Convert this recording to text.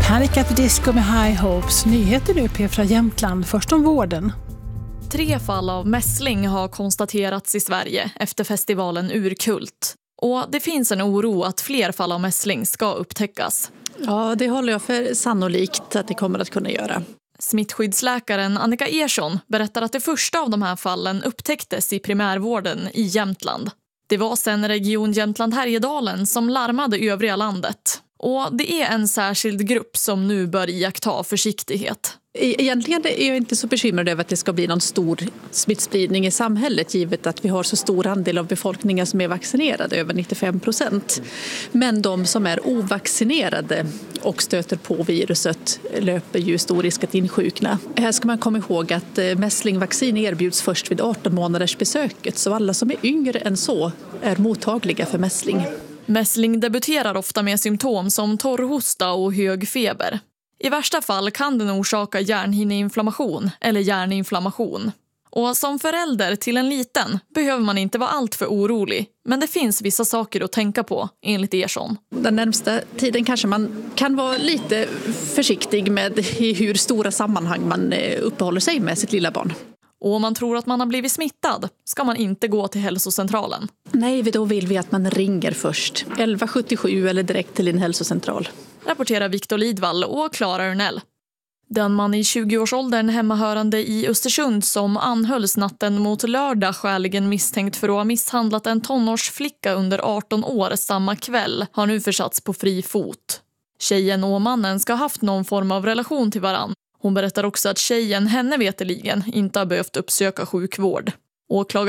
Här är Katte Disco med High Hopes. Nyheter nu P4 Jämtland. Först om vården. 3 fall av mässling har konstaterats i Sverige efter festivalen Urkult. Och det finns en oro att fler fall av mässling ska upptäckas. Ja, det håller jag för sannolikt att det kommer att kunna göra. Smittskyddsläkaren Annika Ersson berättar att det första av de här fallen upptäcktes i primärvården i Jämtland. Det var sedan Region Jämtland Härjedalen som larmade övriga landet. Och det är en särskild grupp som nu bör iaktta försiktighet. Egentligen är jag inte så bekymrad över att det ska bli någon stor smittspridning i samhället givet att vi har så stor andel av befolkningen som är vaccinerade, över 95%. Men de som är ovaccinerade och stöter på viruset löper ju stor risk att insjukna. Här ska man komma ihåg att mässlingvaccin erbjuds först vid 18 månaders besöket, så alla som är yngre än så är mottagliga för mässling. Mässling debuterar ofta med symptom som torrhosta och hög feber. I värsta fall kan den orsaka hjärnhinneinflammation eller hjärninflammation. Och som förälder till en liten behöver man inte vara allt för orolig. Men det finns vissa saker att tänka på, enligt Ersson. Den närmsta tiden kanske man kan vara lite försiktig med i hur stora sammanhang man uppehåller sig med sitt lilla barn. Och om man tror att man har blivit smittad ska man inte gå till hälsocentralen. Nej, då vill vi att man ringer först. 1177 eller direkt till din hälsocentral. Rapporterar Viktor Lidvall och Klara Urnell. Den man i 20-årsåldern hemmahörande i Östersund som anhölls natten mot lördag skäligen misstänkt för att ha misshandlat en tonårsflicka under 18 år samma kväll har nu försatts på fri fot. Tjejen och mannen ska ha haft någon form av relation till varann. Hon berättar också att tjejen henne veteligen inte har behövt uppsöka sjukvård.